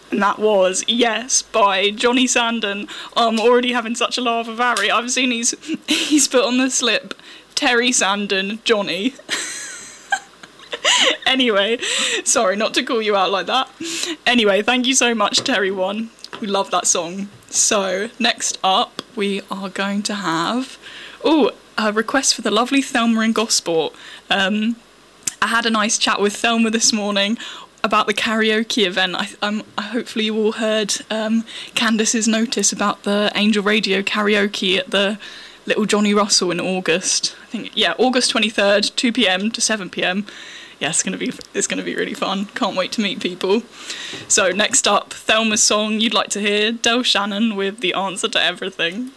And that was Yes by Johnny Sandon. I'm already having such a laugh of Harry. I've seen he's put on the slip Terry Sandon, Johnny. Anyway, sorry not to call you out like that. Anyway, thank you so much, Terry1. We love that song. So, next up, we are going to have a request for the lovely Thelma in Gosport. I had a nice chat with Thelma this morning about the karaoke event. Hopefully you all heard Candice's notice about the Angel Radio karaoke at the Little Johnny Russell in August. I think, yeah, August 23rd, 2 p.m. to 7 p.m. Yeah, it's gonna be really fun. Can't wait to meet people. So next up, Thelma's song you'd like to hear, Del Shannon with The Answer to Everything.